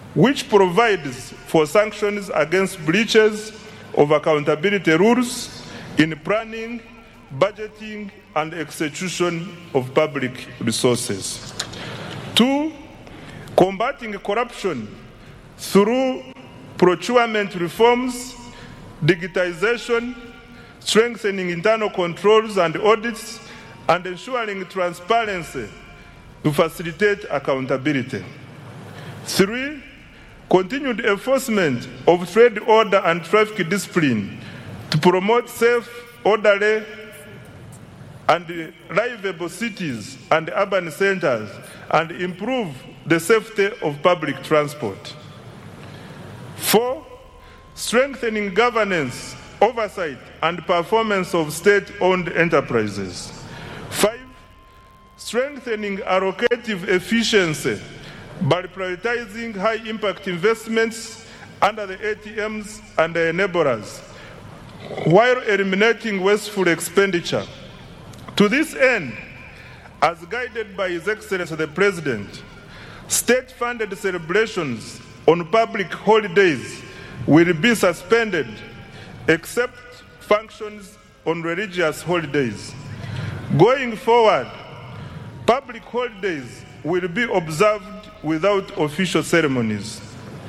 which provides for sanctions against breaches of accountability rules in planning, budgeting, and execution of public resources. 2, combating corruption through procurement reforms, digitization, strengthening internal controls and audits, and ensuring transparency to facilitate accountability. 3, continued enforcement of trade order and traffic discipline to promote safe, orderly, and livable cities and urban centers and improve the safety of public transport. 4, strengthening governance, oversight, and performance of state-owned enterprises. 5, strengthening allocative efficiency by prioritizing high-impact investments under the ATMs and the enablers, while eliminating wasteful expenditure. To this end, as guided by His Excellency the President, state-funded celebrations on public holidays will be suspended except functions on religious holidays. Going forward, public holidays will be observed without official ceremonies.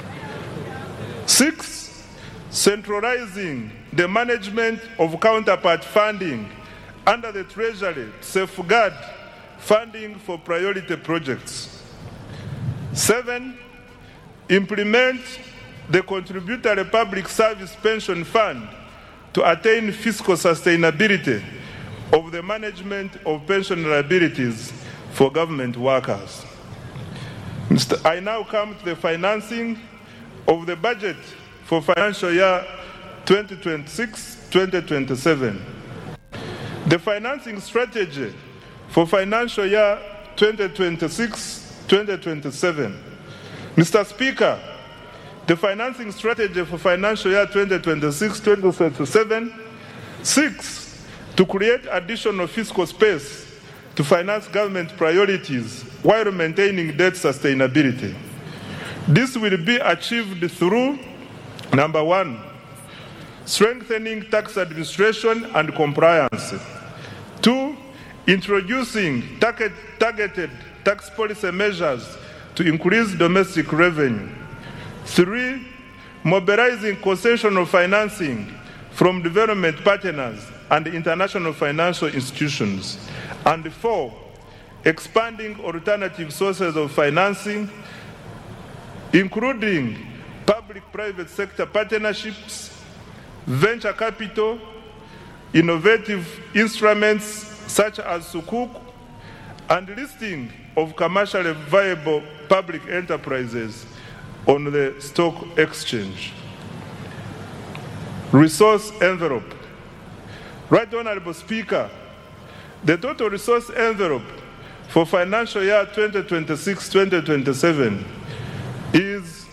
6, centralizing the management of counterpart funding under the Treasury to safeguard funding for priority projects. 7, implement the Contributory Public Service Pension Fund to attain fiscal sustainability of the management of pension liabilities for government workers. I now come to the financing of the budget for financial year 2026-2027. The financing strategy for financial year 2026-2027. Mr. Speaker, the financing strategy for financial year 2026-2027 seeks to create additional fiscal space to finance government priorities while maintaining debt sustainability. This will be achieved through, number 1, strengthening tax administration and compliance. 2, introducing targeted tax policy measures to increase domestic revenue. 3, mobilizing concessional financing from development partners and international financial institutions. And 4, expanding alternative sources of financing, including public-private sector partnerships, venture capital, innovative instruments such as Sukuk, and listing of commercially viable public enterprises on the stock exchange. Resource envelope. Right Honorable Speaker, the total resource envelope for financial year 2026-2027 is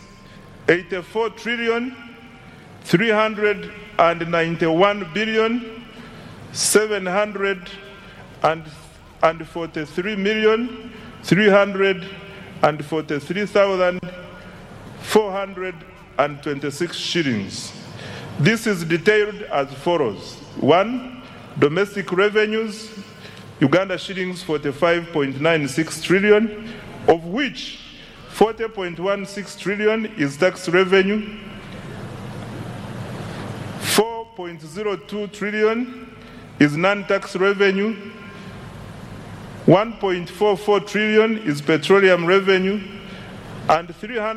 84,391,743,343,426 shillings. This is detailed as follows. 1, domestic revenues, Uganda shillings 45.96 trillion, of which 40.16 trillion is tax revenue, 4.02 trillion is non-tax revenue, 1.44 trillion is petroleum revenue, and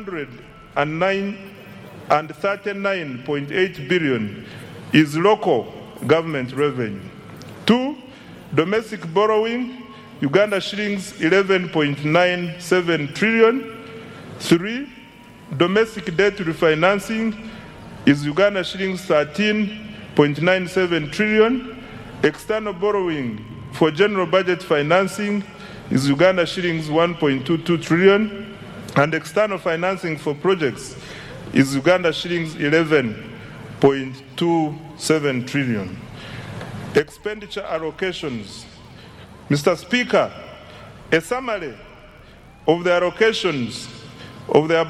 339.8 billion is local government revenue. 2, domestic borrowing, Uganda shillings 11.97 trillion. 3, domestic debt refinancing is Uganda shillings 13.97 trillion. External borrowing for general budget financing is Uganda shillings 1.22 trillion. And external financing for projects is Uganda shillings 11.27 trillion. Expenditure allocations. Mr. Speaker, a summary of the allocations of the